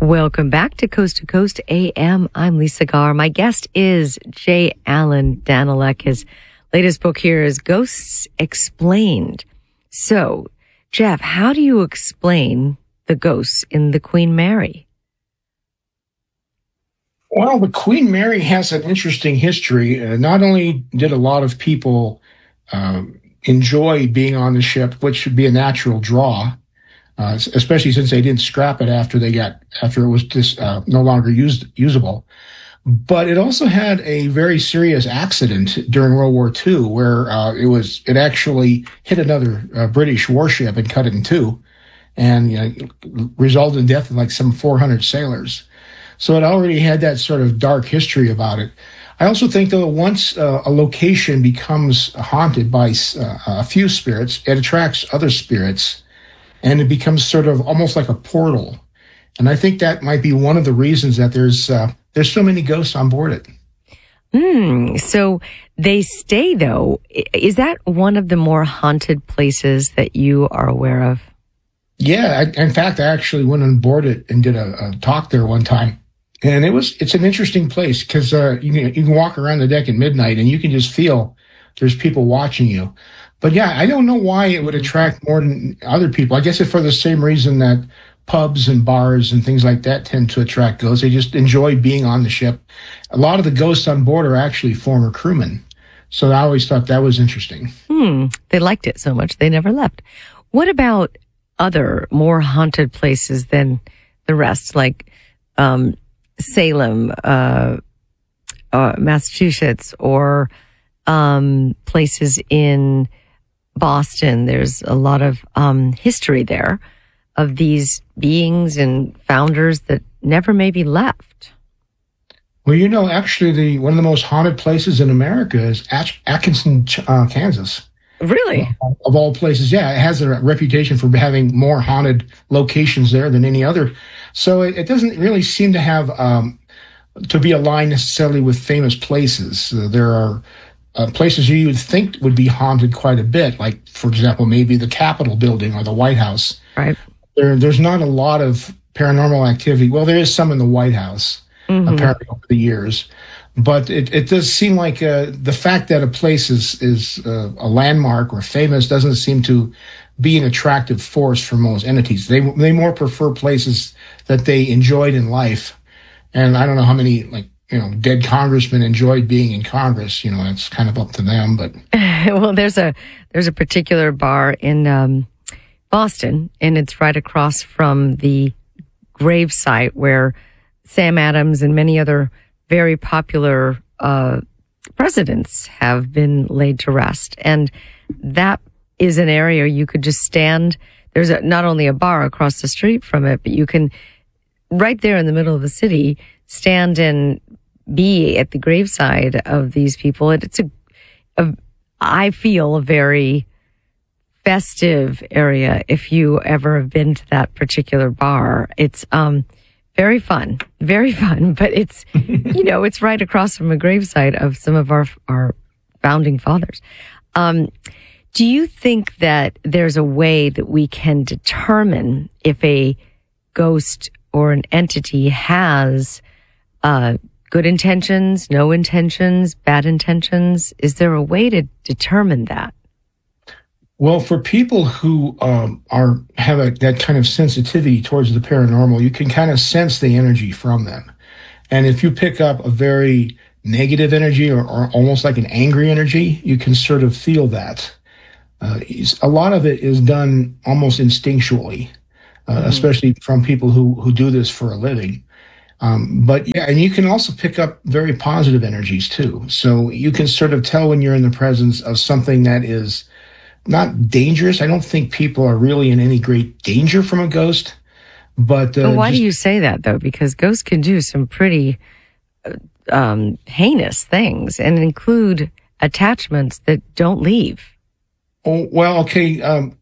Welcome back to Coast AM. I'm Lisa Garr. My guest is J. Allen Danilek. His latest book here is Ghosts Explained. So, Jeff, how do you explain the ghosts in the Queen Mary? Well, the Queen Mary has an interesting history. Not only did a lot of people enjoy being on the ship, which would be a natural draw, especially since they didn't scrap it after it was just no longer usable. But it also had a very serious accident during World War II, where it actually hit another British warship and cut it in two, and resulted in death of like some 400 sailors. So it already had that sort of dark history about it. I also think, though, once a location becomes haunted by a few spirits, it attracts other spirits, and it becomes sort of almost like a portal. And I think that might be one of the reasons that there's so many ghosts on board it. So they stay, though. Is that one of the more haunted places that you are aware of? Yeah. In fact, I actually went on board it and did a talk there one time. And it's an interesting place because you can walk around the deck at midnight and you can just feel there's people watching you. But yeah, I don't know why it would attract more than other people. I guess it's for the same reason that pubs and bars and things like that tend to attract ghosts. They just enjoy being on the ship. A lot of the ghosts on board are actually former crewmen. So I always thought that was interesting. They liked it so much they never left. What about other more haunted places than the rest, like Salem, Massachusetts, or places in Boston? There's a lot of history there of these beings and founders that never maybe left. Well, actually, one of the most haunted places in America is Atkinson, Kansas. Really? Of all places, yeah. It has a reputation for having more haunted locations there than any other. So it doesn't really seem to have to be aligned necessarily with famous places. There are places you would think would be haunted quite a bit, like, for example, maybe the Capitol building or the White House. Right. There's not a lot of paranormal activity. Well, there is some in the White House, apparently, over the years. But it does seem like the fact that a place is a landmark or famous doesn't seem to be an attractive force for most entities. They more prefer places that they enjoyed in life. And I don't know how many, dead congressmen enjoyed being in Congress. It's kind of up to them. But well, there's a particular bar in Boston, and it's right across from the gravesite where Sam Adams and many other very popular presidents have been laid to rest. And that is an area you could just stand. There's not only a bar across the street from it, but you can, right there in the middle of the city, stand and be at the graveside of these people. And it's I feel, a very festive area if you ever have been to that particular bar. It's very fun, but it's, it's right across from a gravesite of some of our founding fathers. Do you think that there's a way that we can determine if a ghost or an entity has good intentions, no intentions, bad intentions? Is there a way to determine that? Well, for people who have that kind of sensitivity towards the paranormal, you can kind of sense the energy from them. And if you pick up a very negative energy or almost like an angry energy, you can sort of feel that. A lot of it is done almost instinctually, especially from people who do this for a living. But yeah, and you can also pick up very positive energies too. So you can sort of tell when you're in the presence of something that is not dangerous. I don't think people are really in any great danger from a ghost. But why do you say that, though? Because ghosts can do some pretty heinous things and include attachments that don't leave. Oh, well, okay.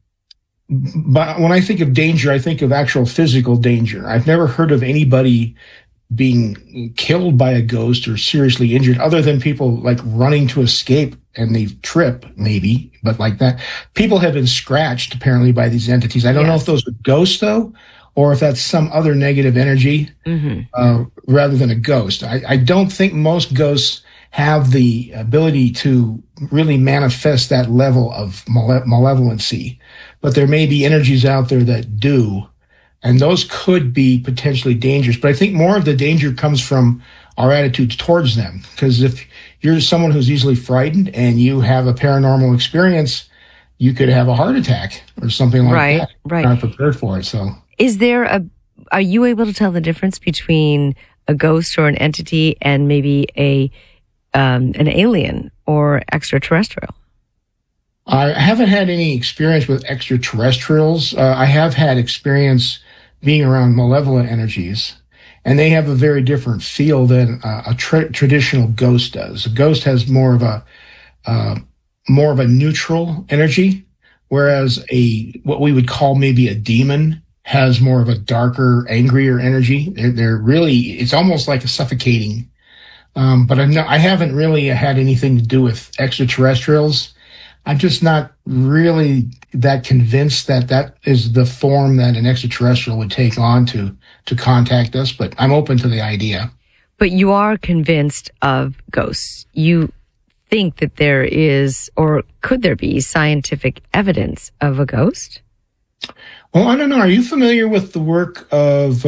But when I think of danger, I think of actual physical danger. I've never heard of anybody being killed by a ghost or seriously injured, other than people like running to escape and they trip, maybe, but like that. People have been scratched apparently by these entities. I don't know if those are ghosts though, or if that's some other negative energy rather than a ghost. I don't think most ghosts have the ability to really manifest that level of malevolency, but there may be energies out there that do, and those could be potentially dangerous. But I think more of the danger comes from our attitudes towards them, because if you're someone who's easily frightened and you have a paranormal experience, you could have a heart attack or something like that. Right. Not prepared for it. So, are you able to tell the difference between a ghost or an entity and maybe an alien or extraterrestrial? I haven't had any experience with extraterrestrials. I have had experience being around malevolent energies, and they have a very different feel than a traditional ghost does. A ghost has more of a neutral energy, whereas what we would call maybe a demon has more of a darker, angrier energy. They're really, it's almost like a suffocating. But I haven't really had anything to do with extraterrestrials. I'm just not really that convinced that that is the form that an extraterrestrial would take on to contact us, but I'm open to the idea. But you are convinced of ghosts. You think that there is, or could there be, scientific evidence of a ghost? Well, I don't know. Are you familiar with the work of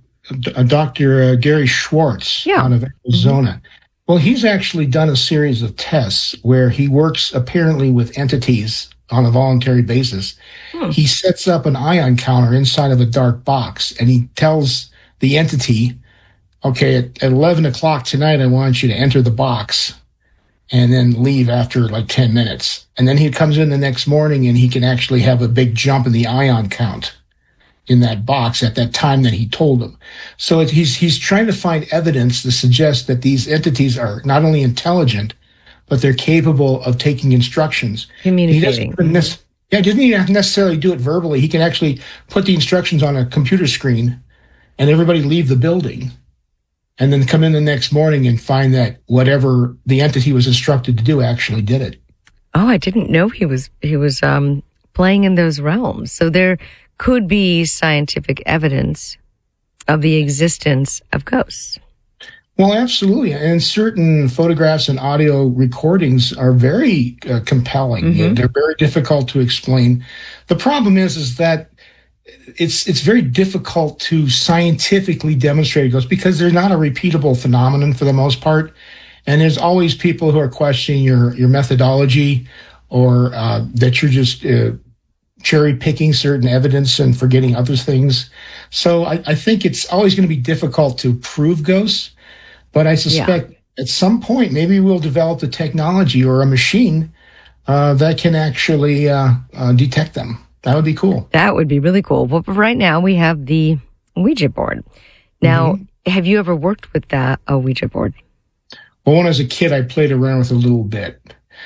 Dr. Gary Schwartz out of Arizona? Mm-hmm. Well, he's actually done a series of tests where he works apparently with entities on a voluntary basis. He sets up an ion counter inside of a dark box, and he tells the entity, okay, at 11 o'clock tonight, I want you to enter the box and then leave after like 10 minutes. And then he comes in the next morning and he can actually have a big jump in the ion count in that box at that time that he told him. So he's trying to find evidence to suggest that these entities are not only intelligent, but they're capable of taking instructions. Communicating. He doesn't even necessarily do it verbally. He can actually put the instructions on a computer screen and everybody leave the building and then come in the next morning and find that whatever the entity was instructed to do actually did it. Oh, I didn't know he was playing in those realms. So there could be scientific evidence of the existence of ghosts. Well, absolutely. And certain photographs and audio recordings are very compelling. Mm-hmm. They're very difficult to explain. The problem is that it's very difficult to scientifically demonstrate ghosts because they're not a repeatable phenomenon for the most part. And there's always people who are questioning your methodology, or that you're just cherry picking certain evidence and forgetting other things. So I think it's always going to be difficult to prove ghosts, but I suspect at some point maybe we'll develop the technology or a machine that can actually detect them. That would be cool. That would be really cool. But right now we have the Ouija board. Now, have you ever worked with a Ouija board? Well, when I was a kid, I played around with it a little bit.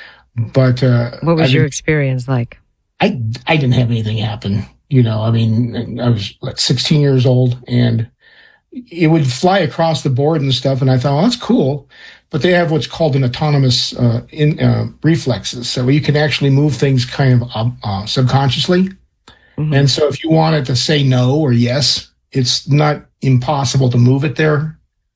But what was your experience like? I didn't have anything happen. I mean, I was 16 years old, and it would fly across the board and stuff. And I thought, well, that's cool. But they have what's called an autonomous reflexes. So you can actually move things kind of subconsciously. Mm-hmm. And so if you wanted to say no or yes, it's not impossible to move it there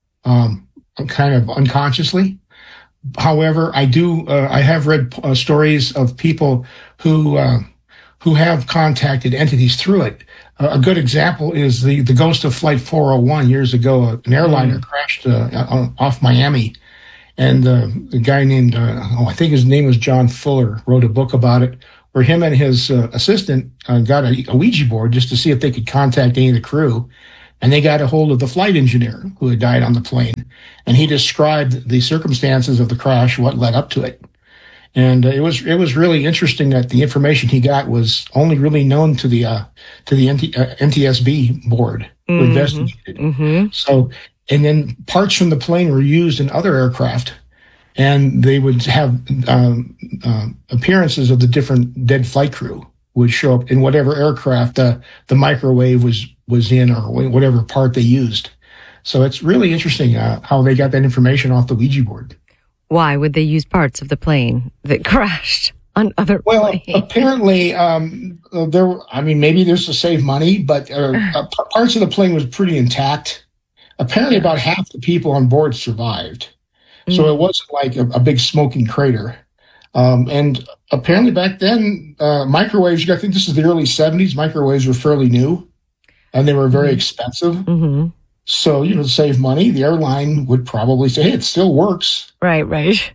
kind of unconsciously. However, I have read stories of people who have contacted entities through it. A good example is the ghost of Flight 401 years ago. An airliner crashed off Miami, and the guy named, I think his name was John Fuller, wrote a book about it, where him and his assistant got a Ouija board just to see if they could contact any of the crew. And they got a hold of the flight engineer who had died on the plane. And he described the circumstances of the crash, what led up to it. And it was really interesting that the information he got was only really known to the NTSB board who investigated. Mm-hmm. So, and then parts from the plane were used in other aircraft, and they would have appearances of the different dead flight crew would show up in whatever aircraft the microwave was in, or whatever part they used. So it's really interesting how they got that information off the Ouija board. Why would they use parts of the plane that crashed? on other Well, planes? apparently, I mean, maybe there's to save money, but parts of the plane was pretty intact. Apparently, Yeah. about half the people on board survived. So it Mm. wasn't like a big smoking crater. And apparently back then, microwaves, I think this is the early 70s, microwaves were fairly new and they were very Mhm. expensive. Mhm. So, to save money, the airline would probably say, hey, it still works. Right, right.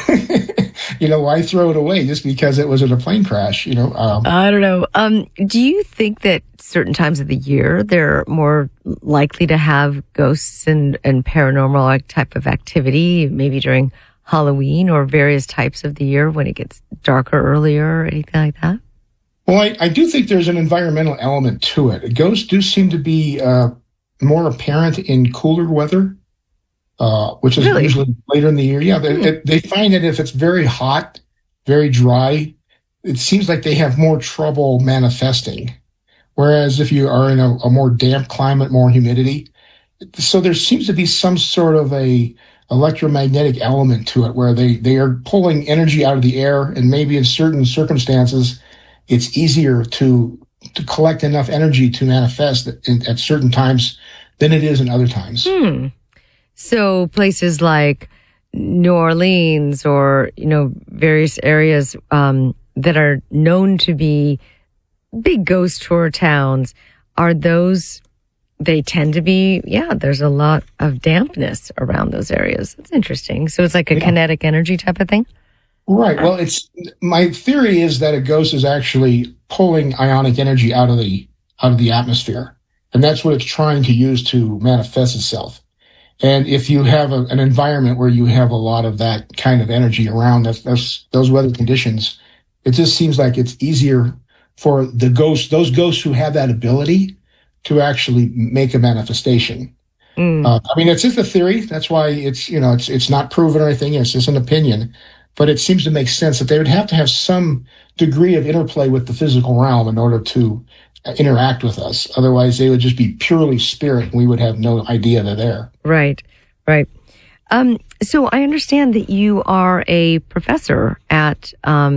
Why throw it away just because it was in a plane crash? I don't know. Do you think that certain times of the year they're more likely to have ghosts and paranormal type of activity, maybe during Halloween or various types of the year when it gets darker earlier or anything like that? Well, I do think there's an environmental element to it. Ghosts do seem to be more apparent in cooler weather, which is Really? usually later in the year. Yeah, they find that if it's very hot, very dry, it seems like they have more trouble manifesting. Whereas if you are in a more damp climate, more humidity, so there seems to be some sort of a electromagnetic element to it where they are pulling energy out of the air, and maybe in certain circumstances, it's easier to collect enough energy to manifest at certain times than it is in other times. So places like New Orleans or, various areas that are known to be big ghost tour towns, are those, they tend to be, there's a lot of dampness around those areas. That's interesting. So it's like a kinetic energy type of thing? Right. Well, my theory is that a ghost is actually pulling ionic energy out of the atmosphere, and that's what it's trying to use to manifest itself. And if you have an environment where you have a lot of that kind of energy around, those weather conditions, it just seems like it's easier for those ghosts who have that ability to actually make a manifestation. I mean, it's just a theory. That's why it's not proven or anything. It's just an opinion. But it seems to make sense that they would have to have some degree of interplay with the physical realm in order to interact with us. Otherwise, they would just be purely spirit, and we would have no idea they're there. Right, right. So I understand that you are a professor at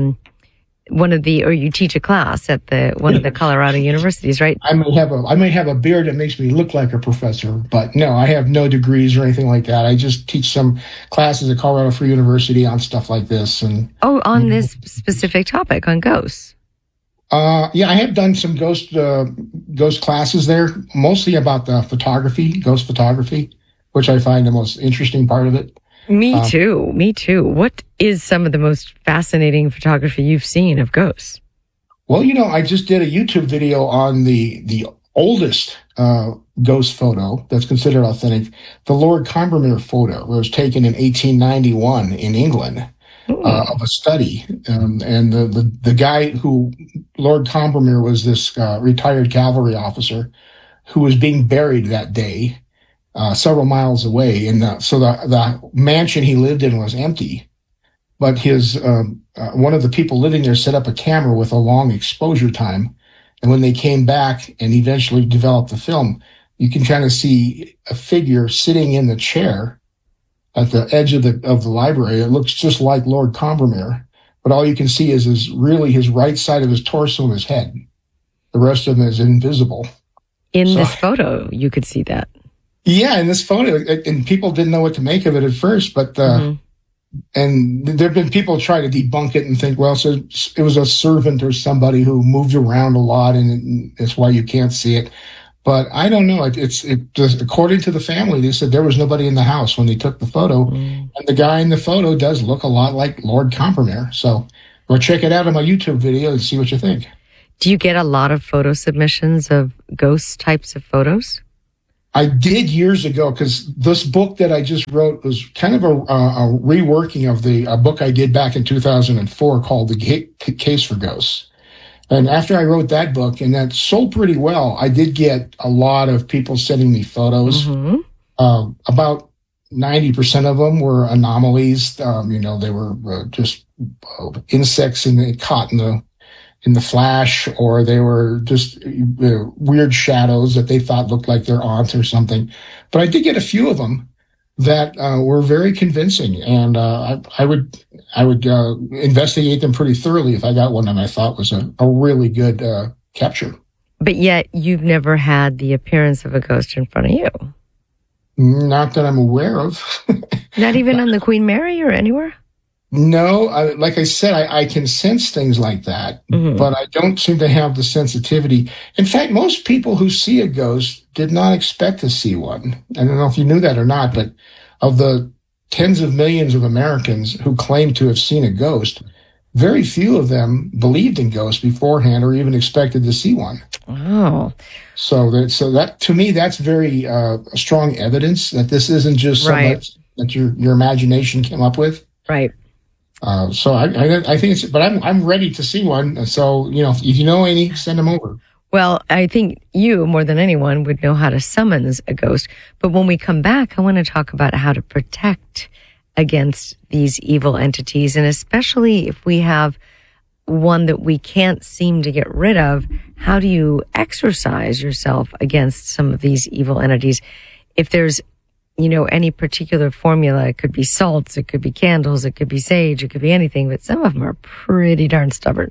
or you teach a class at one of the Colorado universities, right? I may have a beard that makes me look like a professor, but no, I have no degrees or anything like that. I just teach some classes at Colorado Free University on stuff like this. And on this specific topic, on ghosts. I have done some ghost classes there, mostly about the ghost photography, which I find the most interesting part of it. Me too. What is some of the most fascinating photography you've seen of ghosts? Well, I just did a YouTube video on the oldest ghost photo that's considered authentic, the Lord Combermere photo. It was taken in 1891 in England of a study. And the guy Lord Combermere was this retired cavalry officer who was being buried that day. Several miles away, so the mansion he lived in was empty. But his one of the people living there set up a camera with a long exposure time, and when they came back and eventually developed the film, you can kind of see a figure sitting in the chair at the edge of the library. It looks just like Lord Combermere, but all you can see is his right side of his torso and his head. The rest of him is invisible. In this photo, you could see that. Yeah, in this photo, and people didn't know what to make of it at first, but and there have been people try to debunk it and think, well, so it was a servant or somebody who moved around a lot, and that's why you can't see it. But I don't know. It just, according to the family, they said there was nobody in the house when they took the photo, and the guy in the photo does look a lot like Lord Combermere. So, go check it out on my YouTube video and see what you think. Do you get a lot of photo submissions of ghost types of photos? I did years ago, because this book that I just wrote was kind of a reworking of a book I did back in 2004 called The Case for Ghosts. And after I wrote that book, and that sold pretty well, I did get a lot of people sending me photos. About 90% of them were anomalies. They were just insects caught in the flash, or they were just weird shadows that they thought looked like their aunt or something. But I did get a few of them that were very convincing, and I would I would investigate them pretty thoroughly if I got one that I thought was a really good capture. But yet you've never had the appearance of a ghost in front of you. Not that I'm aware of. Not even on the Queen Mary or anywhere? No, like I said, I can sense things like that, but I don't seem to have the sensitivity. In fact, most people who see a ghost did not expect to see one. I don't know if you knew that or not, but of the tens of millions of Americans who claim to have seen a ghost, very few of them believed in ghosts beforehand or even expected to see one. Wow. So that to me, that's very strong evidence that this isn't just so much that your imagination came up with. Right. So I think it's, but I'm ready to see one. So, if you know any, send them over. Well, I think you, more than anyone, would know how to summons a ghost. But when we come back, I want to talk about how to protect against these evil entities. And especially if we have one that we can't seem to get rid of, how do you exercise yourself against some of these evil entities? If there's any particular formula, it could be salts, it could be candles, it could be sage, it could be anything, but some of them are pretty darn stubborn.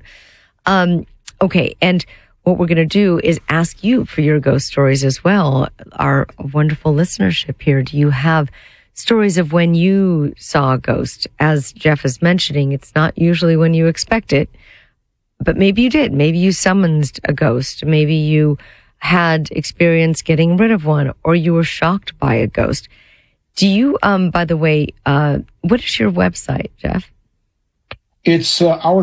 Okay. And what we're going to do is ask you for your ghost stories as well. Our wonderful listenership here. Do you have stories of when you saw a ghost? As Jeff is mentioning, it's not usually when you expect it, but maybe you did. Maybe you summoned a ghost. Maybe you had experience getting rid of one, or you were shocked by a ghost. Do you, by the way, what is your website, Jeff? It's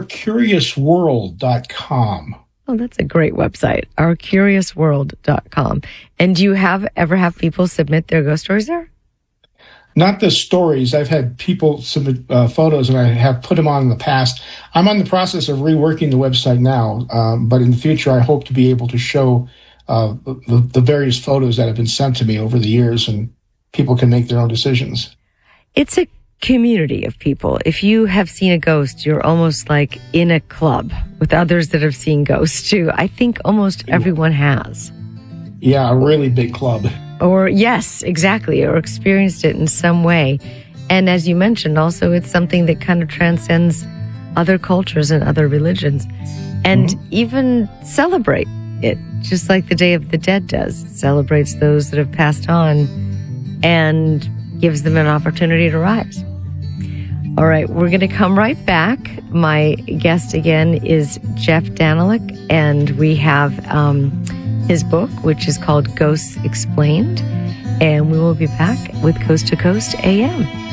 ourcuriousworld.com. Oh, that's a great website, ourcuriousworld.com. And do you ever have people submit their ghost stories there? Not the stories. I've had people submit photos, and I have put them on in the past. I'm on the process of reworking the website now, but in the future, I hope to be able to show the various photos that have been sent to me over the years, and people can make their own decisions. It's a community of people. If you have seen a ghost, you're almost like in a club with others that have seen ghosts too. I think almost everyone has. Yeah, a really big club. Or yes, exactly, or experienced it in some way. And as you mentioned, also it's something that kind of transcends other cultures and other religions, and even celebrate it, just like the Day of the Dead does. It celebrates those that have passed on and gives them an opportunity to rise. All right, we're going to come right back. My guest again is Jeff Danelick, and we have his book, which is called Ghosts Explained. And we will be back with Coast to Coast AM.